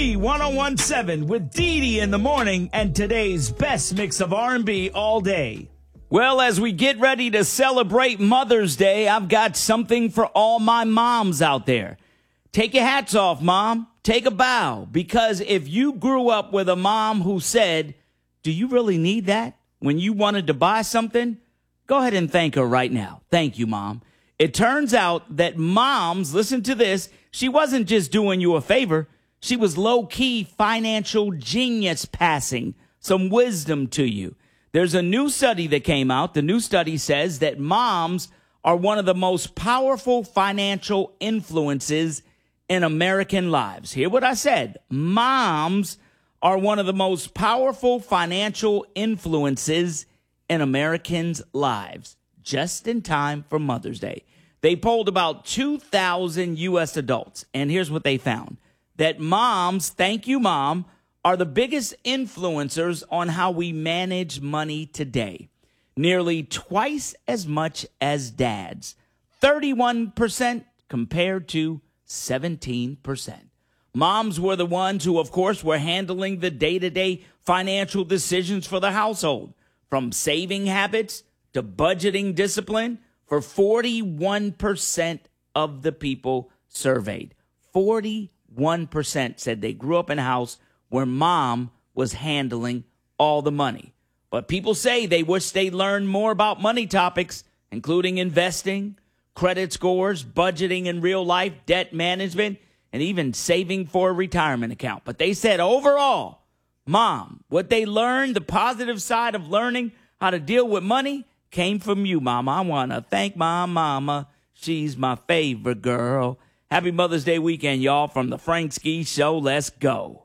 R&B 1017 with Dee Dee in the morning and today's best mix of R&B all day. Well, as we get ready to celebrate Mother's Day, I've got something for all my moms out there. Take your hats off, Mom. Take a bow, because if you grew up with a mom who said, "Do you really need that?" when you wanted to buy something, go ahead and thank her right now. Thank you, Mom. It turns out that moms, listen to this, she wasn't just doing you a favor. She was low-key financial genius passing some wisdom to you. There's a new study that came out. The new study says that moms are one of the most powerful financial influences in American lives. Hear what I said. Moms are one of the most powerful financial influences in Americans' lives, just in time for Mother's Day. They polled about 2,000 U.S. adults, and here's what they found. That moms, thank you, Mom, are the biggest influencers on how we manage money today. Nearly twice as much as dads, 31% compared to 17%. Moms were the ones who, of course, were handling the day-to-day financial decisions for the household, from saving habits to budgeting discipline, for 41% of the people surveyed. 41% said they grew up in a house where mom was handling all the money. But people say they wish they learned more about money topics, including investing, credit scores, budgeting in real life, debt management, and even saving for a retirement account. But they said overall, Mom, what they learned, the positive side of learning how to deal with money, came from you, Mama. I want to thank my mama. She's my favorite girl. Happy Mother's Day weekend, y'all, from the Frank Ski Show. Let's go.